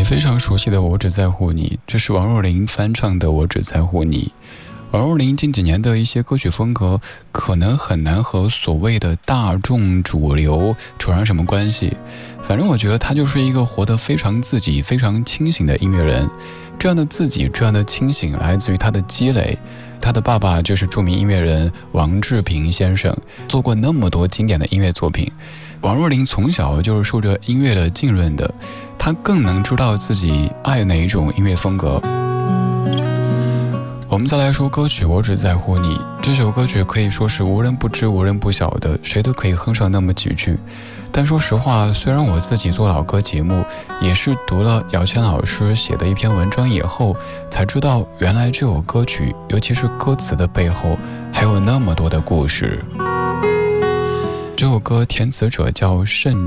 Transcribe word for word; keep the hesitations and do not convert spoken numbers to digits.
非常熟悉的《我只在乎你》，这是王若琳翻唱的《我只在乎你》。王若琳近几年的一些歌曲风格可能很难和所谓的大众主流扯上什么关系，反正我觉得她就是一个活得非常自己非常清醒的音乐人。这样的自己，这样的清醒来自于她的积累。她的爸爸就是著名音乐人王志平先生，做过那么多经典的音乐作品。王若琳从小就是受着音乐的浸润的，她更能知道自己爱哪一种音乐风格。我们再来说歌曲《我只在乎你》，这首歌曲可以说是无人不知无人不晓的，谁都可以哼上那么几句。但说实话，虽然我自己做老歌节目，也是读了姚谦老师写的一篇文章以后，才知道原来这首歌曲，尤其是歌词的背后，还有那么多的故事。这首歌填词者叫慎